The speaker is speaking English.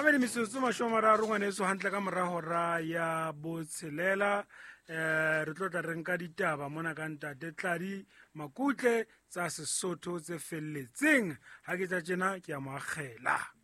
Gabedi metsotso mashomararo ngwaneso hantle ka morahora ya botshelela re tlo tla re nka ditaba mona ka Ntate Tladi Makutle tsa Sesotho tse felletseng ha ke tsa tjena ke a mo akgela.